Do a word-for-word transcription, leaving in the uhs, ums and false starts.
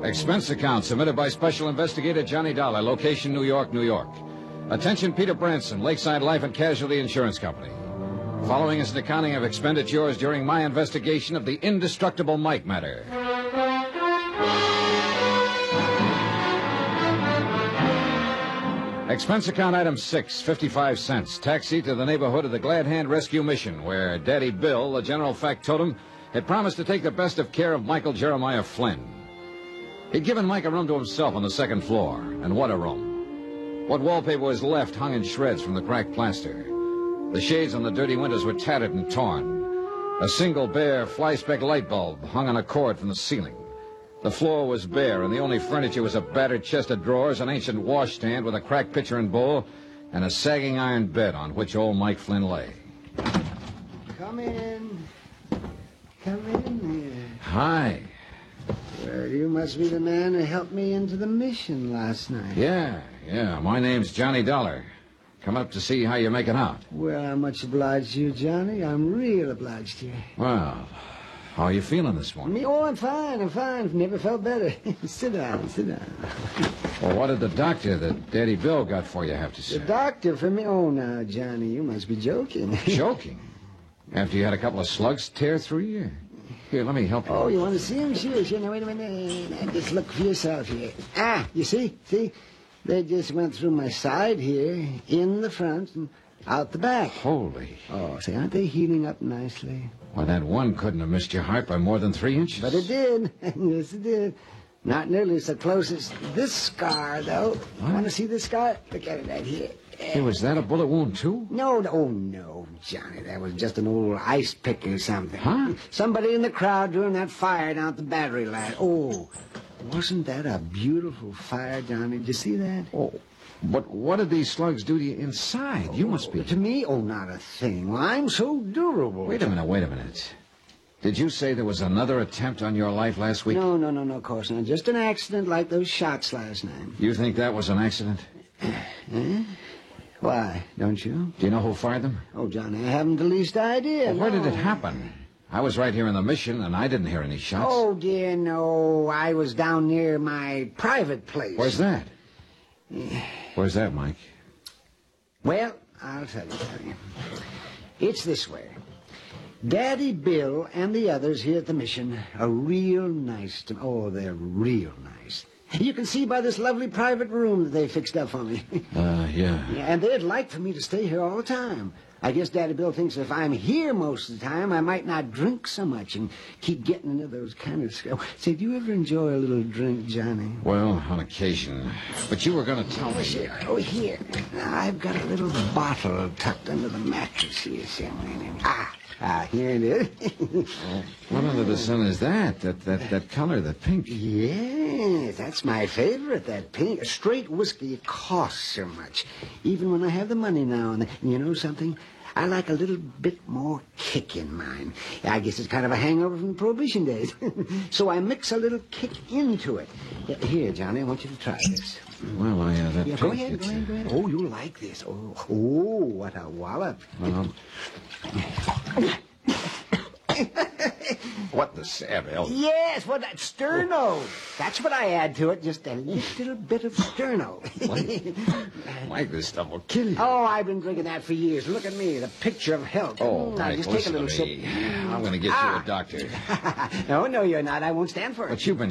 Expense account submitted by Special Investigator Johnny Dollar, location New York, New York. Attention Peter Branson, Lakeside Life and Casualty Insurance Company. Following is an accounting of expenditures during my investigation of the indestructible Mike matter. Expense account item six, fifty-five cents. Taxi to the neighborhood of the Glad Hand Rescue Mission, where Daddy Bill, the general factotum, had promised to take the best of care of Michael Jeremiah Flynn. He'd given Mike a room to himself on the second floor, and what a room. What wallpaper was left hung in shreds from the cracked plaster. The shades on the dirty windows were tattered and torn. A single bare fly-speck light bulb hung on a cord from the ceiling. The floor was bare, and the only furniture was a battered chest of drawers, an ancient washstand with a cracked pitcher and bowl, and a sagging iron bed on which old Mike Flynn lay. Come in. Come in here. Hi. Well, you must be the man who helped me into the mission last night. Yeah, yeah. My name's Johnny Dollar. Come up to see how you're making out. Well, I'm much obliged to you, Johnny. I'm real obliged to you. Well, how are you feeling this morning? Me? Oh, I'm fine. I'm fine. I've never felt better. Sit down. Sit down. Well, what did the doctor that Daddy Bill got for you have to say? The doctor for me? Oh, now, Johnny, you must be joking. Joking? After you had a couple of slugs tear through you? Here, let me help you. Oh, you want to see him? Sure, sure. Now, wait a minute. Just look for yourself here. Ah, you see? See? They just went through my side here, in the front, and out the back. Holy. Oh, see, aren't they healing up nicely? Well, that one couldn't have missed your heart by more than three inches. But it did. Yes, it did. Not nearly so close as this scar, though. What? Want to see this scar? Look at it right here. Hey, was that a bullet wound, too? No, no, oh, no, Johnny. That was just an old ice pick or something. Huh? Somebody in the crowd during that fire down at the battery line. Oh, wasn't that a beautiful fire, Johnny? Did you see that? Oh, but what did these slugs do to you inside? You must be... To me? Oh, not a thing. Well, I'm so durable. Wait a minute, wait a minute. Did you say there was another attempt on your life last week? No, no, no, no, of course not. Just an accident like those shots last night. You think that was an accident? Eh? Why, don't you? Do you know who fired them? Oh, Johnny, I haven't the least idea. Well, where no. did it happen? I was right here in the mission, and I didn't hear any shots. Oh, dear, no. I was down near my private place. Where's that? Where's that, Mike? Well, I'll tell you, Johnny. It's this way. Daddy Bill and the others here at the mission are real nice to me. Oh, they're real nice. You can see by this lovely private room that they fixed up for me. Uh, yeah. Yeah, and they'd like for me to stay here all the time. I guess Daddy Bill thinks if I'm here most of the time, I might not drink so much and keep getting into those kind of... Say, do you ever enjoy a little drink, Johnny? Well, on occasion. But you were going to tell Oh, me... here. Oh, here. Now, I've got a little bottle tucked under the mattress here. Ah, ah, here it is. Well, what under the sun is that? That that that color, that pink? Yes, that's my favorite, that pink. Straight whiskey, it costs so much. Even when I have the money now and then. You know something? I like a little bit more kick in mine. I guess it's kind of a hangover from the Prohibition days. So I mix a little kick into it. Here, Johnny, I want you to try this. Well, I, uh, that Yeah, pink... go ahead, it's, go ahead, go ahead. Oh, you'll like this. Oh, oh, what a wallop. Well, what the Saville? Yes, what that sterno. That's what I add to it, just a little bit of sterno. Mike, this stuff will kill you. Oh, I've been drinking that for years. Look at me, the picture of health. Oh, now, Mike, just take a listen little to sip. me. I'm going to get Ah. you a doctor. No, no, you're not. I won't stand for it. But you've been